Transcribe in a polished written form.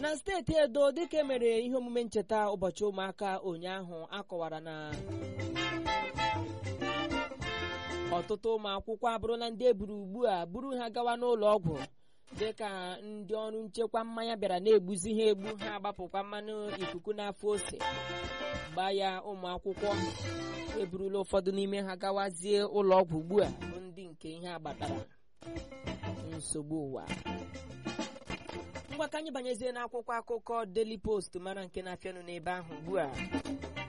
na steeti Edo dịka emere ihe omume ncheta ụbọchị ụmụaka ụnyaahụ akọwara na ọtụtụ ụmụ akwụkwọ abụrụla ndị eburu ugbu a buru ha gawa n'ụlọ ọgwụ dịka ndị ọrụ nchekwa mmanya bịara na-egbuzi ha egbu ha agbapụkwa mmanụ ikuku n'afọ ose gbaa ya ụmụ akwụkwọ eburula ụfọdụ n'ime ha gawazie ụlọ ọgwụ ugbu a bụ ndị nke ihe agbatara nsogbu ụwa. Ngwa ka anyị banyezie n'akwụkwọ akụkọ Daily Post mara nke na-afịanụ n'ebe ahụ ugbu a.